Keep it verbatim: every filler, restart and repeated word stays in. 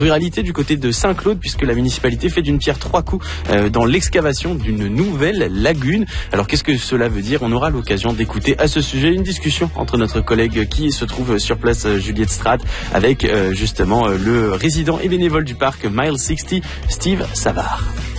Ruralité du côté de Saint-Claude, puisque la municipalité fait d'une pierre trois coups euh, dans l'excavation d'une nouvelle lagune. Alors qu'est-ce que cela veut dire? On aura l'occasion d'écouter à ce sujet une discussion entre notre collègue qui se trouve sur place, Juliette Strate, avec euh, justement euh, le résident et bénévole du parc Mile sixty, Steve Savard.